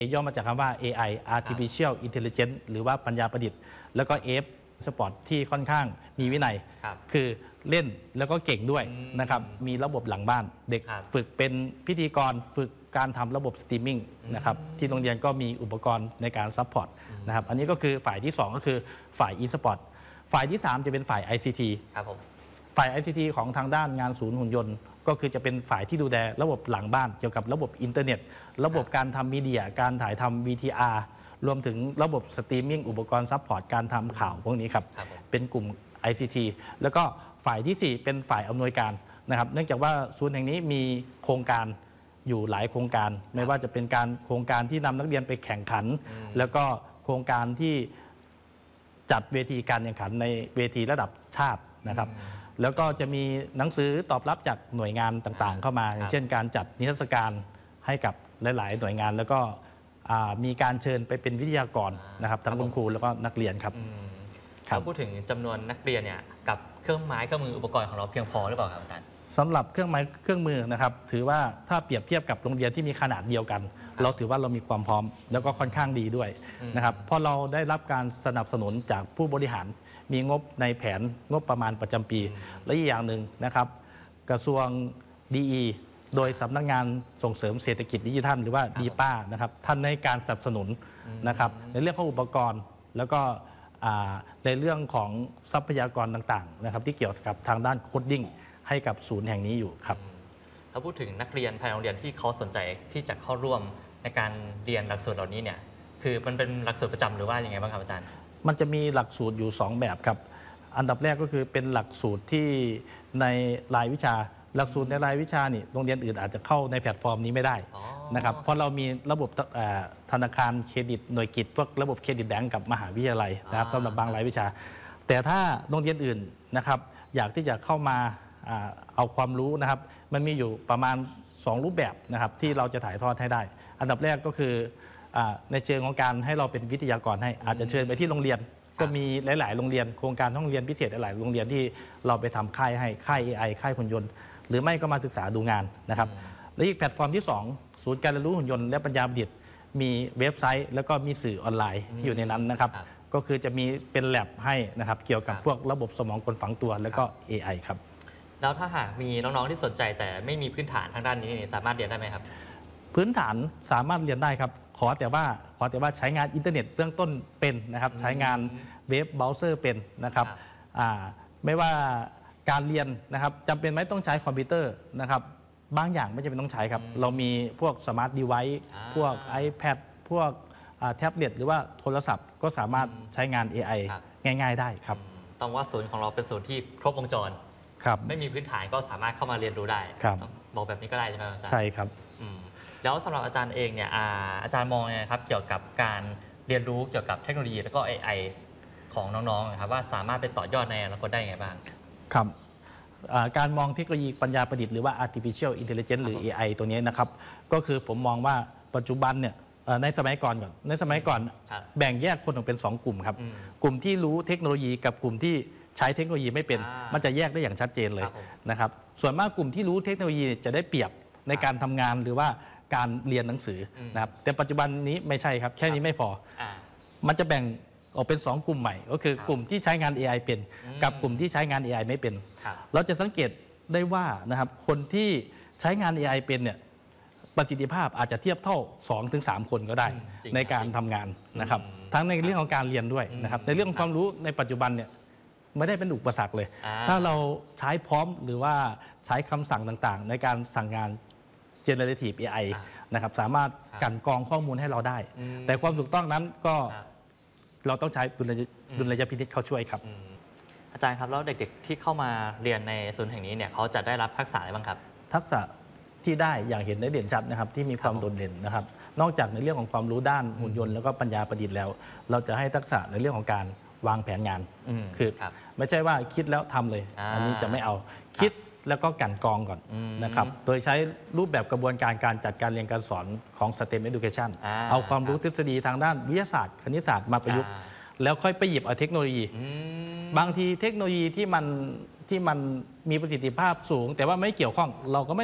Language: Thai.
ย่อมาจากคำว่า AI Artificial Intelligence หรือว่าปัญญาประดิษฐ์แล้วก็ F Sport ที่ค่อนข้างมีวินัยคือเล่นแล้วก็เก่งด้วยนะครับมีระบบหลังบ้านเด็กฝึกเป็นพิธีกรฝึกการทำระบบสตรีมมิ่งนะครับที่โรงเรียนก็มีอุปกรณ์ในการซัพพอร์ตนะครับอันนี้ก็คือฝ่ายที่2ก็คือฝ่าย e-sport ฝ่ายที่3จะเป็นฝ่าย ICT ครับผมฝ่าย ICT ของทางด้านงานศูนย์หุ่นยนต์ก็คือจะเป็นฝ่ายที่ดูแลระบบหลังบ้านเกี่ยวกับระบบอินเทอร์เน็ตระบบการทำมีเดียการถ่ายทำ VTR รวมถึงระบบสตรีมมิ่งอุปกรณ์ซัพพอร์ตการทำข่าวพวกนี้ครับเป็นกลุ่ม ICT แล้วก็ฝ่ายที่ 4 เป็นฝ่ายอำนวยการนะครับเนื่องจากว่าศูนย์แห่งนี้มีโครงการอยู่หลายโครงการไม่ว่าจะเป็นการโครงการที่นำนักเรียนไปแข่งขันแล้วก็โครงการที่จัดเวทีการแข่งขันในเวทีระดับชาตินะครับแล้วก็จะมีหนังสือตอบรับจากหน่วยงานต่างๆเข้ามาเช่นการจัดนิทรรศการให้กับหลายๆหน่วยงานแล้วก็มีการเชิญไปเป็นวิทยากรนะครับทั้งคุณครูแล้วก็นักเรียนครับถ้าพูดถึงจำนวนนักเรียนเนี่ยกับเครื่องไม้เครื่องมืออุปกรณ์ของเราเพียงพอหรือเปล่าครับอาจารย์สำหรับเครื่องไม้เครื่องมือนะครับถือว่าถ้าเปรียบเทียบกับโรงเรียนที่มีขนาดเดียวกันเราถือว่าเรามีความพร้อมแล้วก็ค่อนข้างดีด้วยนะครับเพราะเราได้รับการสนับสนุนจากผู้บริหารมีงบในแผนงบประมาณประจำปีและอีกอย่างหนึ่งนะครับกระทรวงดีโดยสำนักงานส่งเสริมเศรษฐกิจดิจิทัลหรือว่าดีป้านะครับท่านในการสนับสนุนนะครับในเรื่องของอุปกรณ์แล้วก็ในเรื่องของทรัพยากรต่างๆนะครับที่เกี่ยวกับทางด้านโคดดิ้งให้กับศูนย์แห่งนี้อยู่ครับถ้าพูดถึงนักเรียนภายในโรงเรียนที่เขาสนใจที่จะเข้าร่วมในการเรียนหลักสูตรเหล่านี้เนี่ยคือมันเป็นหลักสูตรประจำหรือว่าอย่างไงบ้างครับอาจารย์มันจะมีหลักสูตรอยู่2แบบครับอันดับแรกก็คือเป็นหลักสูตรที่ในรายวิชาหลักสูตรในรายวิชานี่โรงเรียนอื่นอาจจะเข้าในแพลตฟอร์มนี้ไม่ได้นะครับเพราะเรามีระบบธนาคารเครดิตหน่วยกิจพวกระบบเครดิตแบงก์กับมหาวิทยาลัยนะครับสำหรับบางรายวิชาแต่ถ้าโรงเรียนอื่นนะครับอยากที่จะเข้ามาเอาความรู้นะครับมันมีอยู่ประมาณ2รูปแบบนะครับที่เราจะถ่ายทอดให้ได้อันดับแรกก็คือในเชิงของการให้เราเป็นวิทยากรให้อาจจะเชิญไปที่โรงเรียนก็มีหลายๆโรงเรียนโครงการห้องเรียนพิเศษหลายๆโรงเรียนที่เราไปทำค่ายให้ค่าย AI ค่ายหุ่นยนต์หรือไม่ก็มาศึกษาดูงานนะครับและอีกแพลตฟอร์มที่2ศูนย์การเรียนรู้หุ่นยนต์และปัญญาประดิษฐ์มีเว็บไซต์แล้วก็มีสื่อออนไลน์ที่อยู่ในนั้นนะครับก็คือจะมีเป็นแลบให้นะครับเกี่ยวกับพวกระบบสมองกลฝังตัวแล้วก็ AI ครับแล้วถ้าหากมีน้องๆที่สนใจแต่ไม่มีพื้นฐานทางด้านนี้สามารถเรียนได้ไหมครับพื้นฐานสามารถเรียนได้ครับขอแต่ว่าใช้งานอินเทอร์เน็ตเบื้องต้นเป็นนะครับใช้งานเว็บเบราว์เซอร์เป็นนะครับไม่ว่าการเรียนนะครับจำเป็นไม่ต้องใช้คอมพิวเตอร์นะครับบางอย่างไม่จำเป็นต้องใช้ครับเรามีพวกสมาร์ทเดไวซ์พวก iPad พวกแท็บเล็ตหรือว่าโทรศัพท์ก็สามารถใช้งาน AI ง่ายๆได้ครับต้องว่าศูนย์ของเราเป็นศูนย์ที่ครบวงจรไม่มีพื้นฐานก็สามารถเข้ามาเรียนรู้ได้บอกแบบนี้ก็ได้ใช่ไหมอาจารย์ใช่ครับแล้วสำหรับอาจารย์เองเนี่ยอาจารย์มองไงครับเกี่ยวกับการเรียนรู้เกี่ยวกับเทคโนโลยีแล้วก็ AI ของน้องๆนะครับว่าสามารถไปต่อยอดในอนาคตได้ยังไงบ้างครับการมองเทคโนโลยีปัญญาประดิษฐ์หรือว่า artificial intelligence หรือ AI ตัวนี้นะครับก็คือผมมองว่าปัจจุบันเนี่ยในสมัยก่อนแบ่งแยกคนออกเป็น2กลุ่มครับกลุ่มที่รู้เทคโนโลยีกับกลุ่มที่ใช้เทคโนโลยีไม่เป็นมันจะแยกได้อย่างชัดเจนเลยนะครับส่วนมากกลุ่มที่รู้เทคโนโลยีจะได้เปรียบในการทำงานหรือว่าการเรียนหนังสือนะครับแต่ปัจจุบันนี้ไม่ใช่ครับแค่นี้ไม่พอมันจะแบ่งออกเป็น2กลุ่มใหม่ก็คือกลุ่มที่ใช้งาน AI เป็นกับกลุ่มที่ใช้งาน AI ไม่เป็นเราจะสังเกตได้ว่านะครับคนที่ใช้งาน AI เป็นเนี่ยประสิทธิภาพอาจจะเทียบเท่า 2-3 คนก็ได้ในการทำงานนะครับทั้งในเรื่องของการเรียนด้วยนะครับในเรื่องของความรู้ในปัจจุบันเนี่ยไม่ได้เป็นอุปสรรคเลยถ้าเราใช้พร้อมหรือว่าใช้คำสั่งต่างๆในการสั่งงาน generative AI นะครับสามารถกันกรองข้อมูลให้เราได้แต่ความถูกต้องนั้นก็เราต้องใช้ดุลยพินิจเข้าช่วยครับอาจารย์ครับแล้วเด็กๆที่เข้ามาเรียนในศูนย์แห่งนี้เนี่ยเขาจะได้รับทักษะอะไรบ้างครับทักษะที่ได้อย่างเห็นได้เด่นชัดนะครับที่มีความโดดเด่นนะครับนอกจากในเรื่องของความรู้ด้านหุ่นยนต์แล้วก็ปัญญาประดิษฐ์แล้วเราจะให้ทักษะในเรื่องของการวางแผนงานคือไม่ใช่ว่าคิดแล้วทำเลยอันนี้จะไม่เอาคิดแล้วก็กั่นกรองก่อนนะครับโดยใช้รูปแบบกระบวนการการจัดการเรียนการสอนของ STEM Education เอาความรู้ทฤษฎีทางด้านวิทยาศาสตร์คณิตศาสตร์มาประยุกต์แล้วค่อยไปหยิบเอาเทคโนโลยีบางทีเทคโนโลยีที่มันมีประสิทธิภาพสูงแต่ว่าไม่เกี่ยวข้องเราก็ไม่